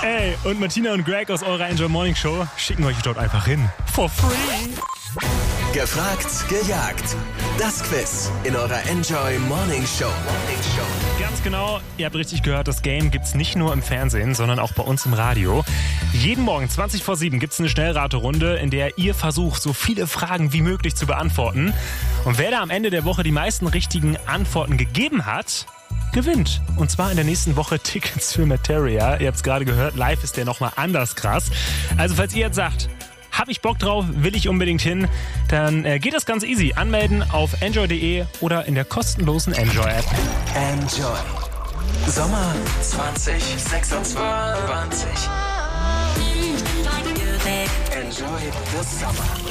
Ey, und Martina und Greg aus eurer Enjoy Morning Show schicken euch dort einfach hin. For free. Gefragt, gejagt. Das Quiz in eurer Enjoy Morning Show. Ganz genau, ihr habt richtig gehört, das Game gibt's nicht nur im Fernsehen, sondern auch bei uns im Radio. Jeden Morgen 20 vor 7 gibt's eine Schnellraterunde, in der ihr versucht, so viele Fragen wie möglich zu beantworten. Und wer da am Ende der Woche die meisten richtigen Antworten gegeben hat, gewinnt. Und zwar in der nächsten Woche Tickets für Materia. Ihr habt es gerade gehört, live ist der nochmal anders krass. Also falls ihr jetzt sagt, hab ich Bock drauf, will ich unbedingt hin, dann geht das ganz easy. Anmelden auf enjoy.de oder in der kostenlosen Enjoy-App. Enjoy. Sommer 2026. Enjoy the summer.